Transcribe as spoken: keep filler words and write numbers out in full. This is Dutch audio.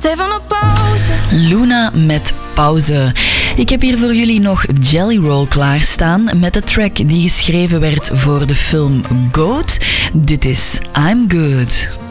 Tijd even een pauze. Luna met Pauze. Ik heb hier voor jullie nog Jelly Roll klaarstaan met de track die geschreven werd voor de film Goat. Dit is I'm Good.